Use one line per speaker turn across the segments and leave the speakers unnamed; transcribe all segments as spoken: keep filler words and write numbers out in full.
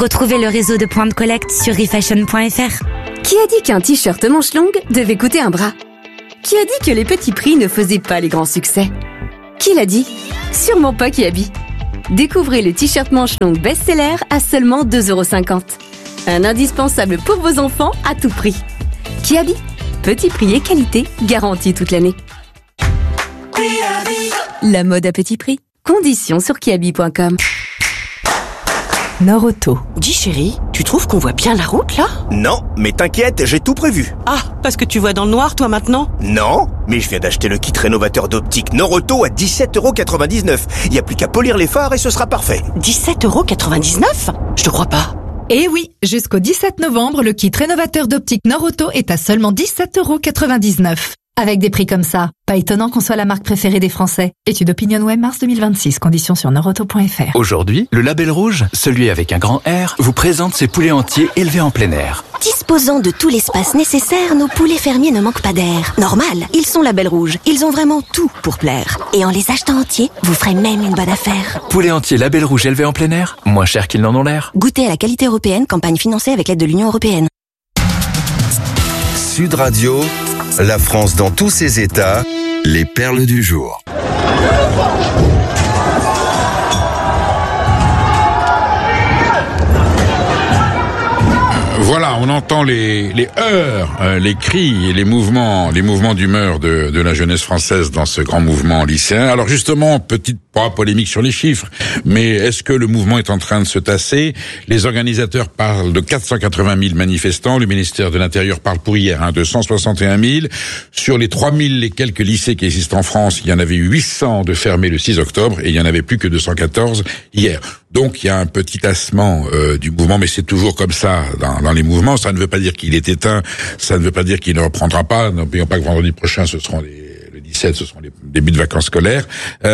Retrouvez le réseau de points de collecte sur refashion point f r.
Qui a dit qu'un t-shirt manche longue devait coûter un bras? Qui a dit que les petits prix ne faisaient pas les grands succès? Qui l'a dit? Sûrement pas Kiabi. Découvrez le t-shirt manche longue best-seller à seulement deux euros cinquante. Un indispensable pour vos enfants à tout prix. Kiabi, petit prix et qualité garantie toute l'année. La mode à petit prix. Conditions sur kiabi point com.
Norauto.
Dis chérie, tu trouves qu'on voit bien la route là?
Non, mais t'inquiète, j'ai tout prévu.
Ah, parce que tu vois dans le noir toi maintenant?
Non, mais je viens d'acheter le kit rénovateur d'optique Norauto à dix-sept euros quatre-vingt-dix-neuf. Il n'y a plus qu'à polir les phares et ce sera parfait.
dix-sept euros quatre-vingt-dix-neuf? Je te crois pas.
Eh oui, jusqu'au dix-sept novembre, le kit rénovateur d'optique Norauto est à seulement dix-sept euros quatre-vingt-dix-neuf. Avec des prix comme ça, pas étonnant qu'on soit la marque préférée des Français. Étude OpinionWay mars deux mille vingt-six, conditions sur norauto point f r.
Aujourd'hui, le Label Rouge, celui avec un grand R, vous présente ses poulets entiers élevés en plein air.
Disposant de tout l'espace nécessaire, nos poulets fermiers ne manquent pas d'air. Normal, ils sont Label Rouge, ils ont vraiment tout pour plaire. Et en les achetant entiers, vous ferez même une bonne affaire.
Poulets entiers Label Rouge élevés en plein air, moins cher qu'ils n'en ont l'air.
Goûtez à la qualité européenne, campagne financée avec l'aide de l'Union européenne.
Sud Radio, la France dans tous ses états, les perles du jour.
Voilà, on entend les, les heurts, euh, les cris et les mouvements, les mouvements d'humeur de, de la jeunesse française dans ce grand mouvement lycéen. Alors justement, petite pas polémique sur les chiffres, mais est-ce que le mouvement est en train de se tasser? Les organisateurs parlent de quatre cent quatre-vingt mille manifestants, le ministère de l'Intérieur parle pour hier hein, de cent soixante et un mille. Sur les trois mille et quelques lycées qui existent en France, il y en avait eu huit cents de fermés le six octobre et il y en avait plus que deux cent quatorze hier. Donc il y a un petit tassement euh, du mouvement, mais c'est toujours comme ça dans, dans les mouvements. Ça ne veut pas dire qu'il est éteint, ça ne veut pas dire qu'il ne reprendra pas. N'oublions pas que vendredi prochain, ce seront les le dix-sept, ce seront les débuts de vacances scolaires.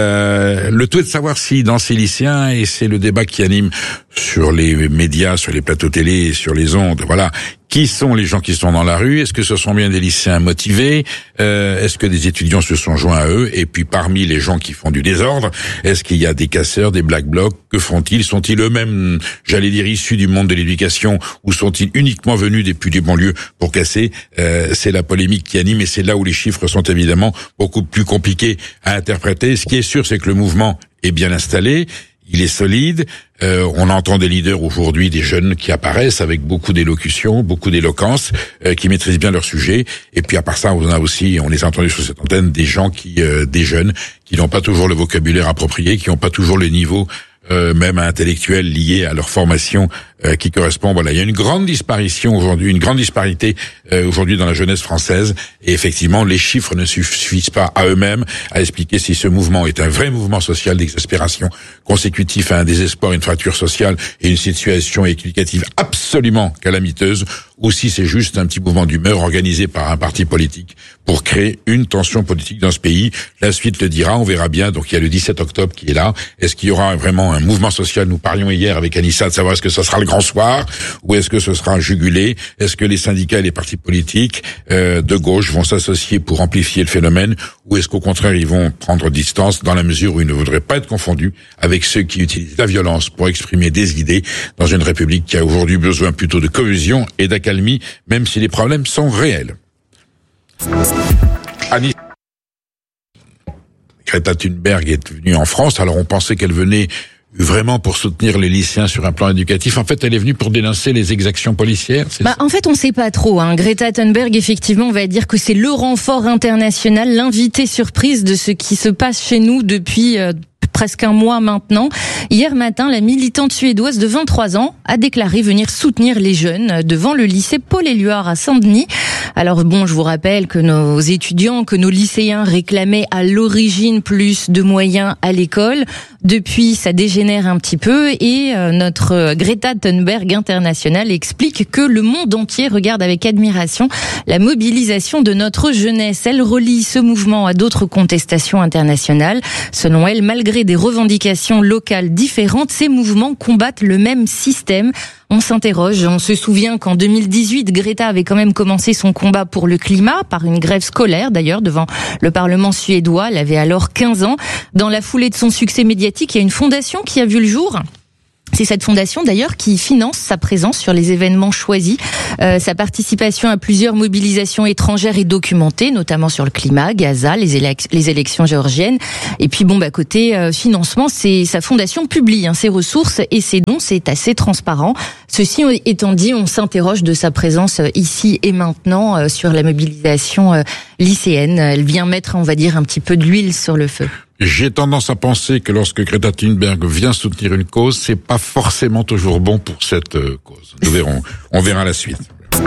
Euh, le tout est de savoir si dans ces lycéens, et c'est le débat qui anime sur les médias, sur les plateaux télé, sur les ondes, voilà, qui sont les gens qui sont dans la rue? Est-ce que ce sont bien des lycéens motivés? euh, Est-ce que des étudiants se sont joints à eux? Et puis parmi les gens qui font du désordre, est-ce qu'il y a des casseurs, des black blocs? Que font-ils? Sont-ils eux-mêmes, j'allais dire, issus du monde de l'éducation, ou sont-ils uniquement venus des plus des banlieues pour casser? euh, C'est la polémique qui anime, et c'est là où les chiffres sont évidemment beaucoup plus compliqués à interpréter. Ce qui est sûr, c'est que le mouvement est bien installé. Il est solide. Euh, on entend des leaders aujourd'hui, des jeunes qui apparaissent avec beaucoup d'élocution, beaucoup d'éloquence, euh, qui maîtrisent bien leur sujet. Et puis à part ça, on a aussi, on les a entendus sur cette antenne, des gens qui, euh, des jeunes qui n'ont pas toujours le vocabulaire approprié, qui n'ont pas toujours le niveau euh, même intellectuel lié à leur formation euh, qui correspond. Voilà, il y a une grande disparition aujourd'hui, une grande disparité euh, aujourd'hui dans la jeunesse française. Et effectivement, les chiffres ne suffisent pas à eux-mêmes à expliquer si ce mouvement est un vrai mouvement social d'exaspération consécutif à un désespoir, une fracture sociale et une situation éducative absolument calamiteuse, ou si c'est juste un petit mouvement d'humeur organisé par un parti politique pour créer une tension politique dans ce pays. La suite le dira, on verra bien. Donc il y a le dix-sept octobre qui est là. Est-ce qu'il y aura vraiment un mouvement social? Nous parlions hier avec Anissa de savoir est-ce que ce sera le grand soir ou est-ce que ce sera un jugulé? Est-ce que les syndicats et les partis politiques euh, de gauche vont s'associer pour amplifier le phénomène, ou est-ce qu'au contraire ils vont prendre distance dans la mesure où ils ne voudraient pas être confondus avec ceux qui utilisent la violence pour exprimer des idées dans une république qui a aujourd'hui besoin plutôt de cohésion et d'accalmie, même si les problèmes sont réels. Annie Greta Thunberg est venue en France, alors on pensait qu'elle venait vraiment pour soutenir les lycéens sur un plan éducatif. En fait, elle est venue pour dénoncer les exactions policières. C'est
bah,
ça?
En fait, on sait pas trop. Hein. Greta Thunberg, effectivement, on va dire que c'est le renfort international, l'invité surprise de ce qui se passe chez nous depuis euh, presque un mois maintenant. Hier matin, la militante suédoise de vingt-trois ans a déclaré venir soutenir les jeunes devant le lycée Paul-Éluard à Saint-Denis. Alors bon, je vous rappelle que nos étudiants, que nos lycéens réclamaient à l'origine plus de moyens à l'école. Depuis, ça dégénère un petit peu et euh, notre Greta Thunberg internationale explique que le monde entier regarde avec admiration la mobilisation de notre jeunesse. Elle relie ce mouvement à d'autres contestations internationales. Selon elle, malgré des revendications locales différentes, ces mouvements combattent le même système. On s'interroge, on se souvient qu'en deux mille dix-huit, Greta avait quand même commencé son combat pour le climat, par une grève scolaire d'ailleurs, devant le Parlement suédois. Elle avait alors quinze ans. Dans la foulée de son succès médiatique, il y a une fondation qui a vu le jour. C'est cette fondation d'ailleurs qui finance sa présence sur les événements choisis. Euh, sa participation à plusieurs mobilisations étrangères est documentée, notamment sur le climat, Gaza, les, élec- les élections géorgiennes. Et puis bon, bah côté euh, financement, c'est sa fondation publie hein, ses ressources et ses dons, c'est assez transparent. Ceci étant dit, on s'interroge de sa présence ici et maintenant euh, sur la mobilisation euh, lycéenne. Elle vient mettre, on va dire, un petit peu de l'huile sur le feu.
J'ai tendance à penser que lorsque Greta Thunberg vient soutenir une cause, c'est pas forcément toujours bon pour cette euh, cause. Nous verrons, on verra la suite.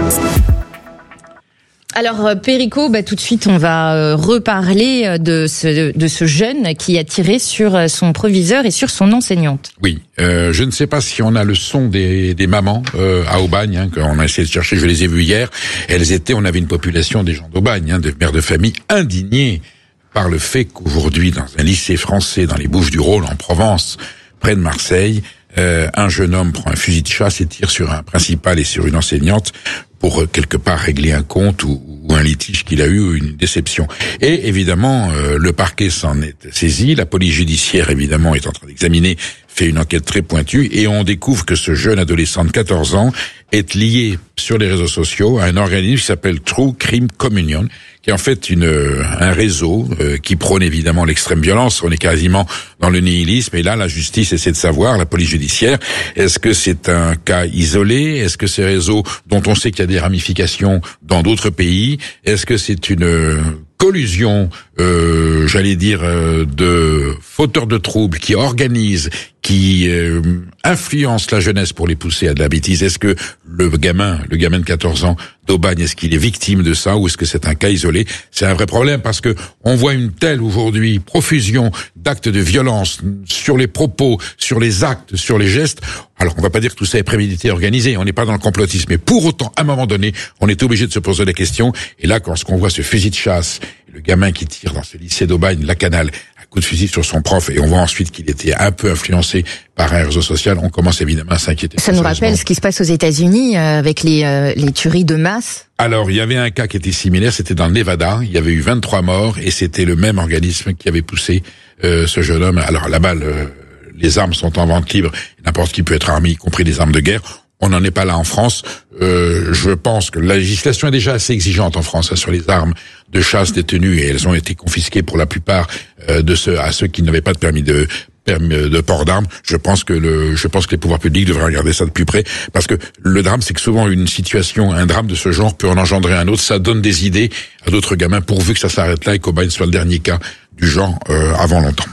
Alors Perico, bah, tout de suite on va euh, reparler de ce de ce jeune qui a tiré sur son proviseur et sur son enseignante.
Oui, euh, je ne sais pas si on a le son des des mamans euh, à Aubagne, hein, qu'on a essayé de chercher. Je les ai vues hier. Elles étaient, on avait une population des gens d'Aubagne, hein, de mères de famille indignées par le fait qu'aujourd'hui, dans un lycée français, dans les Bouches-du-Rhône, en Provence, près de Marseille, euh, un jeune homme prend un fusil de chasse et tire sur un principal et sur une enseignante pour euh, quelque part régler un compte ou, ou un litige qu'il a eu ou une déception. Et évidemment, euh, le parquet s'en est saisi, la police judiciaire évidemment est en train d'examiner, fait une enquête très pointue et on découvre que ce jeune adolescent de quatorze ans est lié sur les réseaux sociaux à un organisme qui s'appelle True Crime Communion, qui est en fait une un réseau euh, qui prône évidemment l'extrême violence. On est quasiment dans le nihilisme. Et là, la justice essaie de savoir, la police judiciaire, est-ce que c'est un cas isolé? Est-ce que ces réseaux dont on sait qu'il y a des ramifications dans d'autres pays? Est-ce que c'est une collusion, euh, j'allais dire, euh, de fauteurs de troubles qui organisent, qui euh, influencent la jeunesse pour les pousser à de la bêtise? Est-ce que le gamin, le gamin de quatorze ans d'Aubagne, est-ce qu'il est victime de ça ou est-ce que c'est un cas isolé? C'est un vrai problème parce que on voit une telle aujourd'hui profusion d'actes de violence sur les propos, sur les actes, sur les gestes. Alors on va pas dire que tout ça est prémédité, organisé, on n'est pas dans le complotisme, mais pour autant, à un moment donné, on est obligé de se poser la question. Et là, quand on voit ce fusil de chasse, le gamin qui tire dans ce lycée d'Aubagne, la Canale, un coup de fusil sur son prof, et on voit ensuite qu'il était un peu influencé par un réseau social, on commence évidemment à s'inquiéter.
Ça nous rappelle ce qui se passe aux États-Unis euh, avec les, euh, les tueries de masse.
Alors, il y avait un cas qui était similaire, c'était dans le Nevada, il y avait eu vingt-trois morts, et c'était le même organisme qui avait poussé euh, ce jeune homme. Alors là-bas, le, les armes sont en vente libre, n'importe qui peut être armé, y compris des armes de guerre. On n'en est pas là en France. Euh, je pense que la législation est déjà assez exigeante en France hein, sur les armes de chasse détenues, et elles ont été confisquées pour la plupart euh, de ceux à ceux qui n'avaient pas de permis de permis de port d'armes. Je pense que le, je pense que les pouvoirs publics devraient regarder ça de plus près, parce que le drame, c'est que souvent une situation, un drame de ce genre peut en engendrer un autre. Ça donne des idées à d'autres gamins, pourvu que ça s'arrête là et qu'Aubagne soit le dernier cas du genre euh, avant longtemps.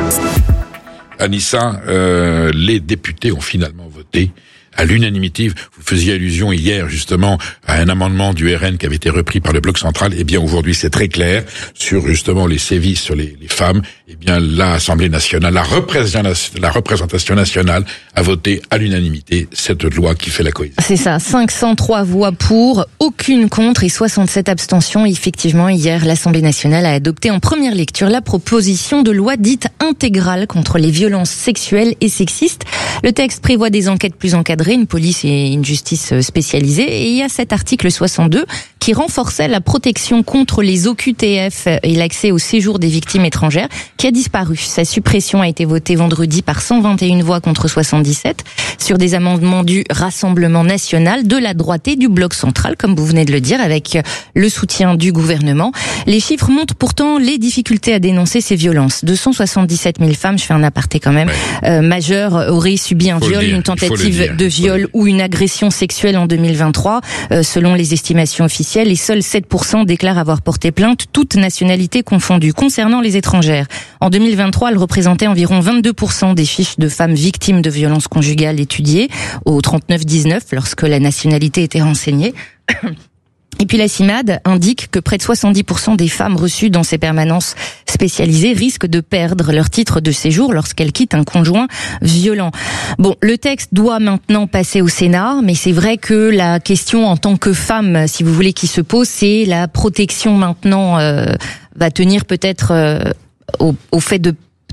Anissa, euh, les députés ont finalement voté à l'unanimité. Vous faisiez allusion hier justement à un amendement du R N qui avait été repris par le Bloc central. Eh bien aujourd'hui c'est très clair sur justement les sévices sur les, les femmes. Eh bien l'Assemblée nationale, la représentation, la représentation nationale a voté à l'unanimité cette loi qui fait la cohésion.
C'est ça, cinq cent trois voix pour, aucune contre et soixante-sept abstentions. Effectivement, hier l'Assemblée nationale a adopté en première lecture la proposition de loi dite intégrale contre les violences sexuelles et sexistes. Le texte prévoit des enquêtes plus encadrées, une police et une justice spécialisée. Et il y a cet article soixante-deux qui renforçait la protection contre les O Q T F et l'accès au séjour des victimes étrangères, qui a disparu. Sa suppression a été votée vendredi par cent vingt et une voix contre soixante-dix-sept sur des amendements du Rassemblement national, de la droite et du Bloc central, comme vous venez de le dire, avec le soutien du gouvernement. Les chiffres montrent pourtant les difficultés à dénoncer ces violences. deux cent soixante-dix-sept mille femmes, je fais un aparté quand même, ouais. euh, majeures auraient subi un viol, une tentative de viol ou une agression sexuelle en deux mille vingt-trois, euh, selon les estimations officielles, et seuls sept pour cent déclarent avoir porté plainte, toutes nationalités confondues. Concernant les étrangères, en deux mille vingt-trois, elles représentaient environ vingt-deux pour cent des fiches de femmes victimes de violences conjugales étudiées au trente-neuf dix-neuf, lorsque la nationalité était renseignée. Et puis la CIMAD indique que près de soixante-dix pour cent des femmes reçues dans ces permanences spécialisées risquent de perdre leur titre de séjour lorsqu'elles quittent un conjoint violent. Bon, le texte doit maintenant passer au Sénat, mais c'est vrai que la question en tant que femme, si vous voulez, qui se pose, c'est la protection maintenant euh, va tenir peut-être euh, au, au fait de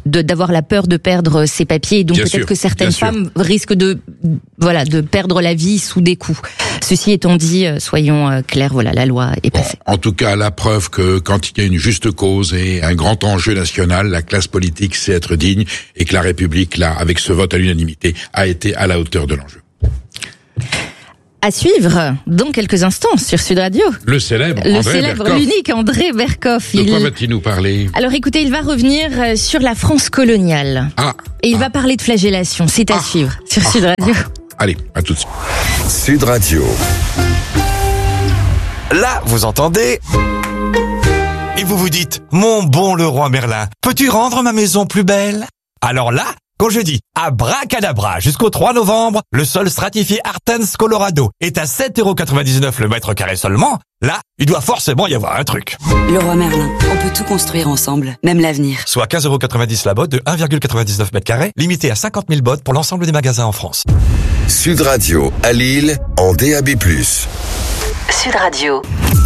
de d'avoir la peur de perdre ses papiers, et donc
Bien
peut-être
sûr,
que certaines
bien sûr.
femmes risquent de voilà de perdre la vie sous des coups. Ceci étant dit, euh, soyons euh, clairs, voilà, la loi est passée.
En tout cas, la preuve que quand il y a une juste cause et un grand enjeu national, la classe politique sait être digne et que la République, là, avec ce vote à l'unanimité, a été à la hauteur de l'enjeu.
À suivre dans quelques instants sur Sud Radio.
Le célèbre
Le
André
célèbre,
Berkoff.
l'unique André Berkoff.
De
Il-
quoi va-t-il nous parler?
Alors écoutez, il va revenir euh, sur la France coloniale.
Ah,
Et il va parler de flagellation. C'est à
Ah.
suivre sur Sud Radio.
allez, à tout de suite.
Sud Radio.
Là, vous entendez? Et vous vous dites, mon bon Leroy Merlin, peux-tu rendre ma maison plus belle? Alors là, quand je dis abracadabra jusqu'au trois novembre, le sol stratifié Artens Colorado est à sept euros quatre-vingt-dix-neuf le mètre carré seulement, là, il doit forcément y avoir un truc.
Leroy Merlin, on peut tout construire ensemble, même l'avenir.
Soit quinze euros quatre-vingt-dix la botte de un virgule quatre-vingt-dix-neuf mètres carrés, limité à cinquante mille bottes pour l'ensemble des magasins en France.
Sud Radio à Lille en D A B plus.
Sud Radio.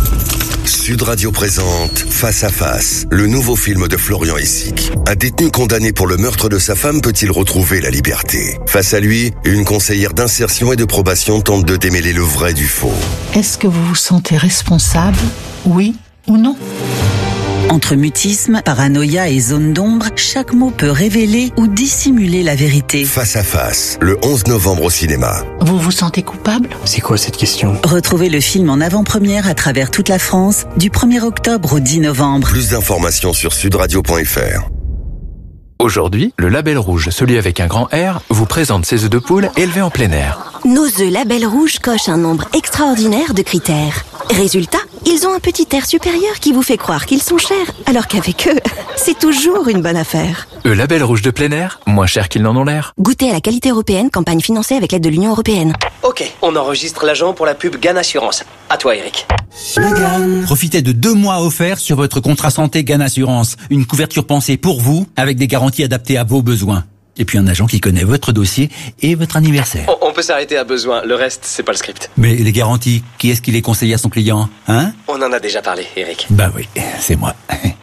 Sud Radio présente Face à Face, le nouveau film de Florian Essic. Un détenu condamné pour le meurtre de sa femme peut-il retrouver la liberté? Face à lui, une conseillère d'insertion et de probation tente de démêler le vrai du faux.
Est-ce que vous vous sentez responsable? Oui ou non?
Entre mutisme, paranoïa et zone d'ombre, chaque mot peut révéler ou dissimuler la vérité.
Face à Face, le onze novembre au cinéma.
Vous vous sentez coupable?
C'est quoi cette question?
Retrouvez le film en avant-première à travers toute la France, du premier octobre au dix novembre.
Plus d'informations sur sudradio point f r.
Aujourd'hui, le Label Rouge, celui avec un grand R, vous présente ses œufs de poule élevés en plein air.
Nos œufs Label Rouge cochent un nombre extraordinaire de critères. Résultat, ils ont un petit air supérieur qui vous fait croire qu'ils sont chers, alors qu'avec eux, c'est toujours une bonne affaire.
Eux Label Rouge de plein air, moins cher qu'ils n'en ont l'air.
Goûtez à la qualité européenne, campagne financée avec l'aide de l'Union européenne.
Ok, on enregistre l'agent pour la pub Gann Assurance. À toi, Eric.
Profitez de deux mois offerts sur votre contrat santé Gann Assurance. Une couverture pensée pour vous, avec des garanties adaptées à vos besoins. Et puis un agent qui connaît votre dossier et votre anniversaire.
On, on peut s'arrêter à besoin, le reste, c'est pas le script.
Mais les garanties, qui est-ce qui les conseille à son client, hein?
On en a déjà parlé, Eric.
Bah oui, c'est moi.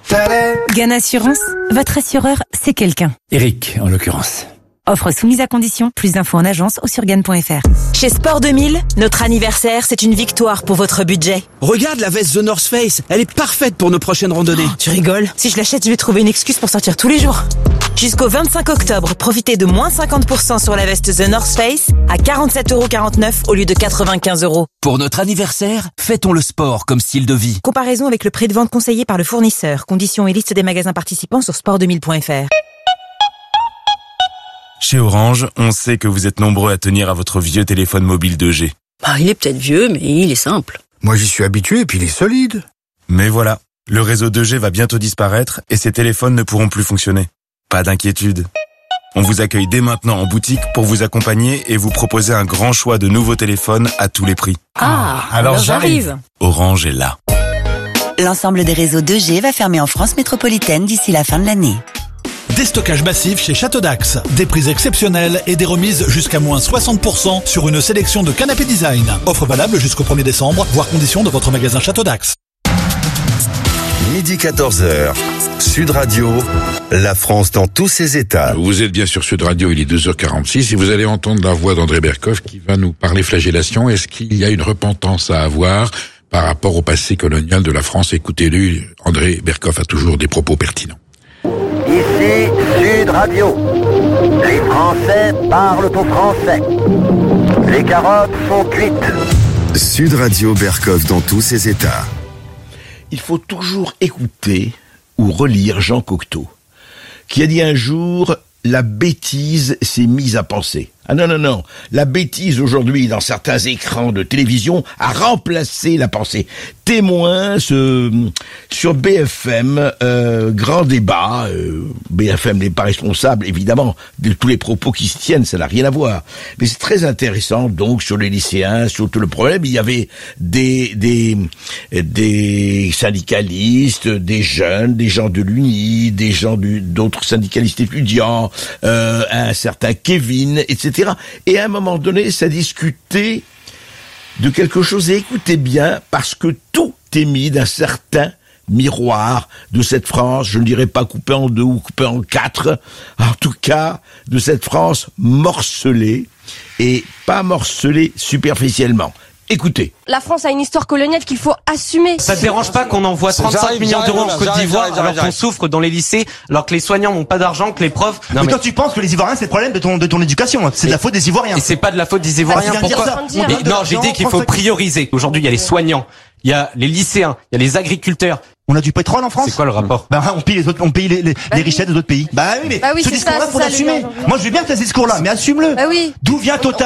Gann Assurance, votre assureur, c'est quelqu'un.
Eric, en l'occurrence.
Offre soumise à condition, plus d'infos en agence ou sur gann point f r.
Chez Sport deux mille, notre anniversaire, c'est une victoire pour votre budget.
Regarde la veste The North Face, elle est parfaite pour nos prochaines randonnées.
Oh, tu rigoles? Si je l'achète, je vais trouver une excuse pour sortir tous les jours. Jusqu'au vingt-cinq octobre, profitez de moins cinquante pour cent sur la veste The North Face à quarante-sept euros quarante-neuf au lieu de quatre-vingt-quinze euros.
Pour notre anniversaire, fêtons le sport comme style de vie.
Comparaison avec le prix de vente conseillé par le fournisseur. Conditions et liste des magasins participants sur sport deux mille point f r.
Chez Orange, on sait que vous êtes nombreux à tenir à votre vieux téléphone mobile deux G.
Bah, il est peut-être vieux, mais il est simple.
Moi, j'y suis habitué et puis il est solide. Mais voilà, le réseau deux G va bientôt disparaître et ces téléphones ne pourront plus fonctionner. Pas d'inquiétude. On vous accueille dès maintenant en boutique pour vous accompagner et vous proposer un grand choix de nouveaux téléphones à tous les prix.
Ah, alors, alors j'arrive.
Orange est là.
L'ensemble des réseaux deux G va fermer en France métropolitaine d'ici la fin de l'année.
Déstockage massif chez Château d'Axe. Des prix exceptionnels et des remises jusqu'à moins soixante pour cent sur une sélection de canapés design. Offre valable jusqu'au premier décembre, voire conditions de votre magasin Château d'Axe.
Midi quatorze heures. Sud Radio, la France dans tous ses états.
Vous êtes bien sur Sud Radio, il est deux heures quarante-six et vous allez entendre la voix d'André Berkoff qui va nous parler flagellation. Est-ce qu'il y a une repentance à avoir par rapport au passé colonial de la France? Écoutez-le, André Berkoff a toujours des propos pertinents.
Ici Sud Radio. Les Français parlent au français. Les carottes sont cuites.
Sud Radio Berkoff dans tous ses états.
Il faut toujours écouter ou relire Jean Cocteau, qui a dit un jour « La bêtise s'est mise à penser ». Ah non, non, non, la bêtise aujourd'hui dans certains écrans de télévision a remplacé la pensée. Témoin ce, sur B F M, euh, grand débat, euh, B F M n'est pas responsable évidemment de tous les propos qui se tiennent, ça n'a rien à voir. Mais c'est très intéressant donc sur les lycéens, sur tout le problème. Il y avait des, des, des syndicalistes, des jeunes, des gens de l'Uni, des gens du, d'autres syndicalistes étudiants, euh, un certain Kevin, et cetera. Et à un moment donné, ça discutait de quelque chose, et écoutez bien, parce que tout est mis d'un certain miroir de cette France, je ne dirais pas coupée en deux ou coupée en quatre, en tout cas de cette France morcelée, et pas morcelée superficiellement. Écoutez.
La France a une histoire coloniale qu'il faut assumer.
Ça te dérange pas qu'on envoie trente-cinq millions d'euros en Côte d'Ivoire alors qu'on souffre dans les lycées, alors que les soignants n'ont pas d'argent, que les profs...
Non, mais, mais toi tu penses que les Ivoiriens c'est le problème de ton, de ton éducation, c'est de la faute des Ivoiriens.
Et c'est pas de la faute des Ivoiriens,
ah,
pourquoi mais, Non, j'ai dit qu'il faut prioriser. Aujourd'hui il y a les soignants, il y a les lycéens, il y a les agriculteurs.
On a du pétrole en France.
C'est quoi le rapport?
Bah on paye les autres, on paye les, les, bah les richesses des autres pays. Bah oui, mais
bah oui,
ce discours-là faut l'assumer. Moi je veux bien que tu aies ce discours-là, mais assume-le.
Bah oui.
D'où vient Total?